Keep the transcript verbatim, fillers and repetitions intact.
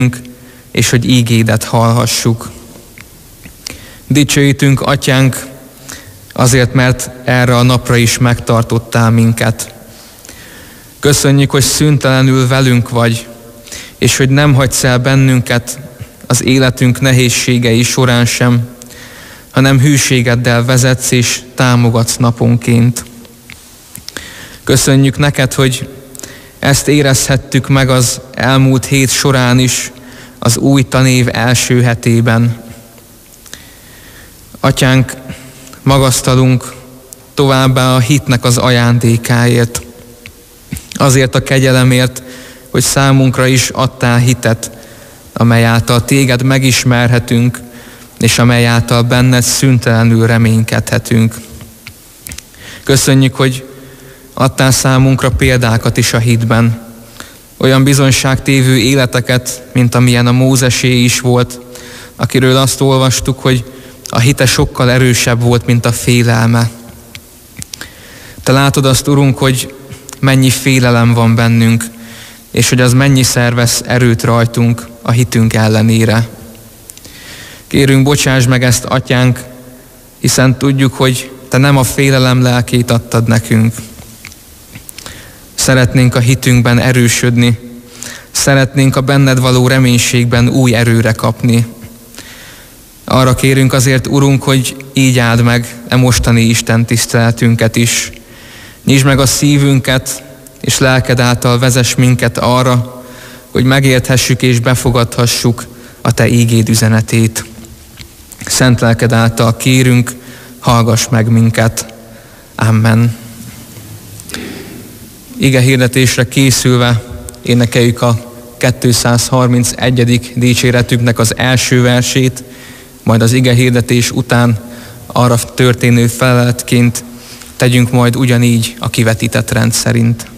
és hogy ígédet hallhassuk. Dicsőítünk, Atyánk, azért, mert erre a napra is megtartottál minket. Köszönjük, hogy szüntelenül velünk vagy, és hogy nem hagysz el bennünket az életünk nehézségei során sem, hanem hűségeddel vezetsz és támogatsz naponként. Köszönjük neked, hogy ezt érezhettük meg az elmúlt hét során is, az új tanév első hetében. Atyánk, magasztalunk továbbá a hitnek az ajándékáért, azért a kegyelemért, hogy számunkra is adtál hitet, amely által téged megismerhetünk, és amely által benned szüntelenül reménykedhetünk. Köszönjük, hogy adtál számunkra példákat is a hitben, olyan bizonyságtévő életeket, mint amilyen a Mózesé is volt, akiről azt olvastuk, hogy a hite sokkal erősebb volt, mint a félelme. Te látod azt, Urunk, hogy mennyi félelem van bennünk, és hogy az mennyiszer vesz erőt rajtunk a hitünk ellenére. Kérünk, bocsáss meg ezt, Atyánk, hiszen tudjuk, hogy Te nem a félelem lelkét adtad nekünk. Szeretnénk a hitünkben erősödni, szeretnénk a benned való reménységben új erőre kapni. Arra kérünk azért, Urunk, hogy így áld meg e mostani Isten tiszteletünket is. Nyisd meg a szívünket, és lelked által vezess minket arra, hogy megérthessük és befogadhassuk a Te ígéd üzenetét. Szent lelked által kérünk, hallgass meg minket. Amen. Ige hirdetésre készülve énekeljük a kétszázharmincegyedik dicséretünknek az első versét, majd az ige hirdetés után arra történő feleletként tegyünk majd ugyanígy a kivetített rend szerint.